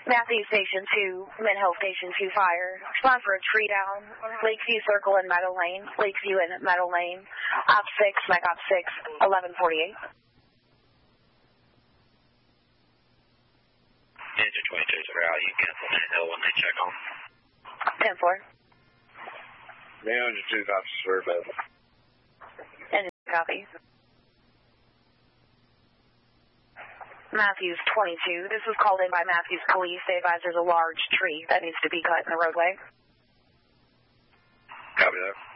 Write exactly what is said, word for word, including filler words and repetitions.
Matthews Station two, Minhill Station two fire. Respond for a tree down. Lakeview Circle and Meadow Lane. Lakeview and Meadow Lane. Op six, Mech Op six, eleven forty-eight. Engine twenty-two is rally. You cancel Minhill when they check on. ten four. Engine two copies, sir, but. Engine copy. Matthews twenty-two. This was called in by Matthews Police. They advise there's a large tree that needs to be cut in the roadway. Copy that.